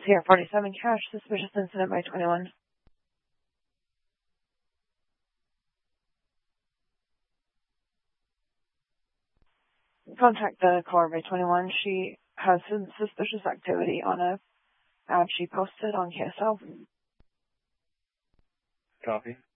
Sierra 47 cash, suspicious incident by 21. Contact the caller by 21. She has some suspicious activity on a ad she posted on KSL. Copy.